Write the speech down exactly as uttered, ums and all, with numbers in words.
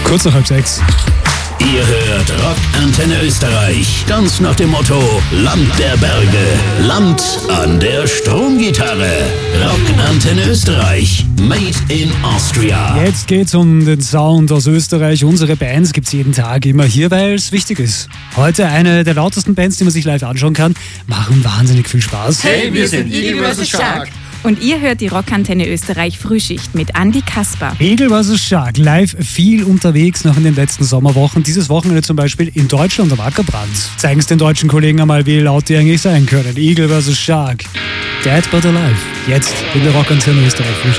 Kurz nach halb sechs. Ihr hört Rock Antenne Österreich. Ganz nach dem Motto Land der Berge, Land an der Stromgitarre. Rock Antenne Österreich. Made in Austria. Jetzt geht's um den Sound aus Österreich. Unsere Bands gibt's jeden Tag immer hier, weil es wichtig ist. Heute eine der lautesten Bands, die man sich live anschauen kann. Machen wahnsinnig viel Spaß. Hey, wir sind Eagle versus. Shark. Und ihr hört die Rockantenne Österreich Frühschicht mit Andi Kasper. Eagle versus. Shark, live viel unterwegs noch in den letzten Sommerwochen. Dieses Wochenende zum Beispiel in Deutschland am Ackerbrand. Zeigen es den deutschen Kollegen einmal, wie laut die eigentlich sein können. Eagle versus. Shark. Dead but Alive. Jetzt in der Rockantenne Österreich Frühschicht.